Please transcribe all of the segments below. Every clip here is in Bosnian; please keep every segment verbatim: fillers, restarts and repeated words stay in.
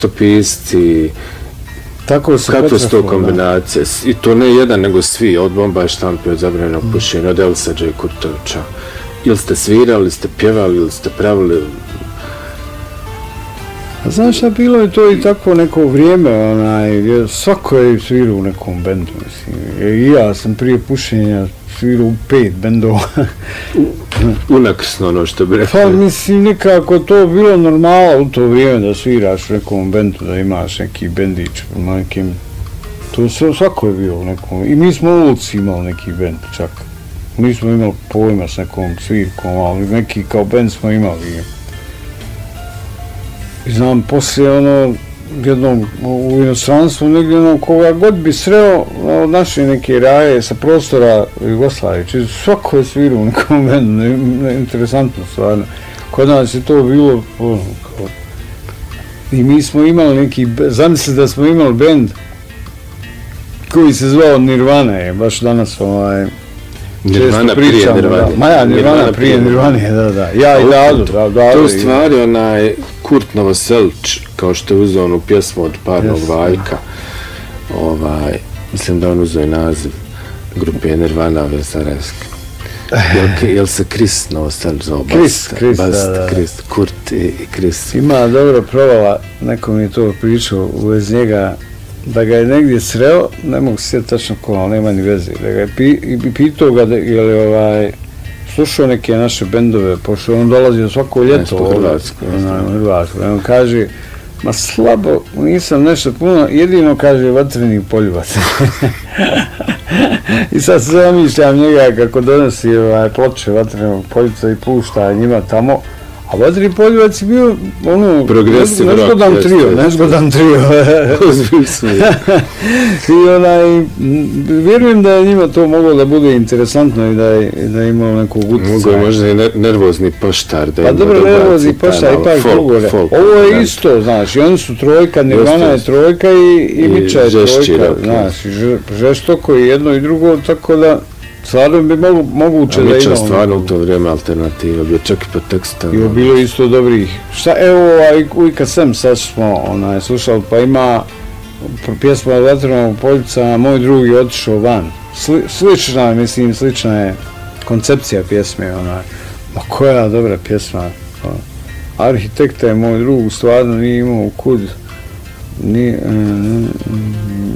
pisci, tako se kakve su to kombinacije, i to ne jedan nego svi, od Bomba Štampi, od Zabranjenog mm. pušenja, od Elsa J. Kurtovića. Ili ste svirali, ili ste pjevali, ili ste pravili... A znaš šta, bilo je to i tako neko vrijeme, onaj, svako je svirao u nekom bendu, mislim. I ja sam prije pušenja svirao u pet bendova. Unakrsno ono što bi rekao. Pa mislim, nekako to bilo normala u to vrijeme da sviraš u nekom bendu, da imaš neki bendić, nekim... To sve, svako je bio u nekom... I mi smo u ulici imali neki bend čak. Mi smo imali pojma s nekom svirkom, ali neki kao bend smo imali. I znam, poslije ono, jednom u inostranstvu, negdje ono, koga god bi sreo od naše neke raje sa prostora Jugoslavije, či svako je svirao u nekom bendu, ne, ne, interesantno stvarno. Kod nas je to bilo, ono, kao... I mi smo imali neki, zamisli da smo imali bend koji se zvao Nirvana, je, baš danas ovaj... Nirvana prije Nirvane. Ma ja, Nirvana prije Nirvane, da, da. Ja i Dado, da, Dado. To u stvari onaj Kurt Novoselić, kao što je uzeo onu pjesmu od Parnog Vajka, ovaj, mislim da on uzeo i naziv grupe Nirvana ove Sarajevske. Jel, jel se Chris Novoselić zvao? Chris, Chris, da, da. Chris, Kurt i Chris. Ima dobro provala, neko mi je to pričao u vez njega, da ga je negdje sreo, ne mogu se sjeti tačno ko, ali nema ni veze, da ga je pi, i pitao ga da je li ovaj, slušao neke naše bendove, pošto on dolazi svako ljeto u Hrvatsku, u Hrvatsku, on kaže, ma slabo, nisam nešto puno, jedino kaže Vatreni poljubac. I sad se zamišljam njega kako donosi ovaj, ploče Vatrenog poljubaca i pušta njima tamo. A Vatreni poljubac je bio, ono, nezgodan trio, nezgodan trio. I onaj, vjerujem da je njima to moglo da bude interesantno i da je, da je imao nekog utjecaja. Mogu je možda i nervozni poštar. Da pa dobro, nervozni poštar, ipak drugo. Ovo je isto, znaš, i oni su trojka, Nirvana je trojka i, i Mića je trojka, znaš, žestoko i jedno i drugo, tako da... Stvarno bi mogu, moguće da ima... Mića stvarno u to vrijeme alternativa, bio čak i po tekstu. I bilo isto dobrih. Šta, evo, ovaj, uvijek kad sam sad smo onaj, slušali, pa ima pjesma od Vatrenog poljubaca, moj drug je otišao van. Sli, slična je, mislim, slična je koncepcija pjesme, onaj. Ma koja dobra pjesma. Arhitekta je moj drug, stvarno nije imao kud. Nije... Mm, mm,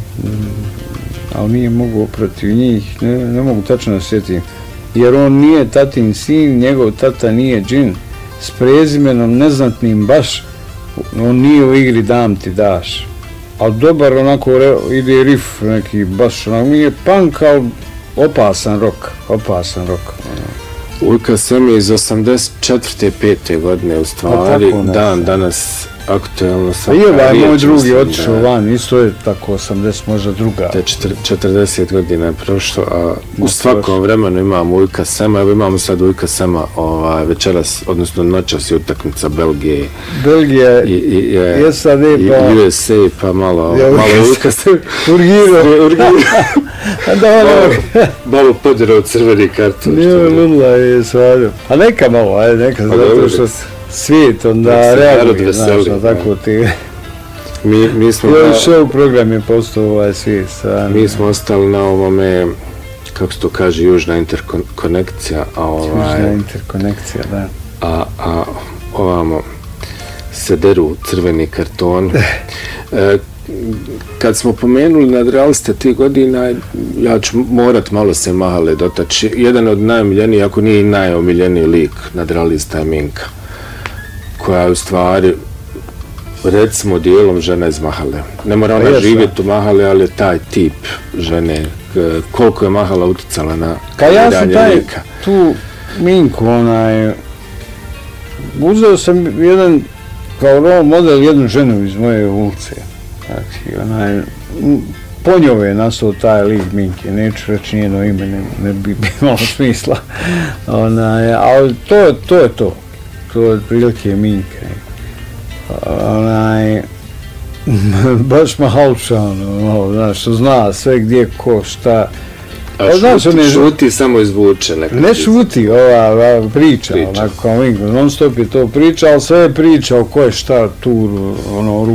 ali nije mogu protiv njih, ne, ne mogu tačno da sjetim. Jer on nije tatin sin, njegov tata nije džin, s prezimenom neznatnim baš, on nije u igri dam ti daš. Ali dobar onako ide riff neki baš, onako nije punk, ali opasan rock, opasan rock. Ujka sam je iz osamdeset četvrte pete godine u stvari, dan danas aktuelno sam... I ovaj moj drugi otišao van, isto je tako osamdeset, možda druga. Te četrdeset godina je prošlo, a u svakom vremenu imamo Ujka Sema, evo imamo sad Ujka Sema ovaj, večeras, odnosno noćas je utakmica Belgije. Belgija, i, i, i S A D pa... U S A pa malo, ja, malo Ujka Sema. Urgiro. Urgiro. malo, malo podirao crveni karton. Nije ludla je svađo. A neka malo, ajde, neka, zato što... Svijet, onda reaguje, znaš, tako ti... Mi, mi smo... Ovaj show program je postao ovaj svijet, stvarno. Mi smo ostali na ovome, kako se to kaže, južna interkonekcija, a ovaj... Južna interkonekcija, da. A, a ovamo se deru crveni karton. e, kad smo pomenuli nadrealiste tih godina, ja ću morat malo se Mahale dotaći. Jedan od najomiljenijih, ako nije i najomiljeniji lik nadrealista je Minka, koja je u stvari, recimo, dijelom žena iz Mahale. Ne mora ona živjeti u Mahale, ali je taj tip žene, koliko je Mahala utjecala na kreiranje lika. Ja sam taj, tu Minku, onaj, uzeo sam jedan, kao role model, jednu ženu iz moje ulice. Znači, onaj, po njove je nastao taj lik Minke, neću reći njeno ime, ne, ne bi imalo smisla. Onaj, ali to je to. Je to. To je otprilike Minka. Onaj, baš mahalča, ono, znaš, što zna sve gdje, ko, šta. A znaš, šuti, ne, šuti samo izvuče. Ne šuti, ova, ova priča, priča. onako kao mi, non stop je to priča, ali sve je priča o ko je šta tu, ono,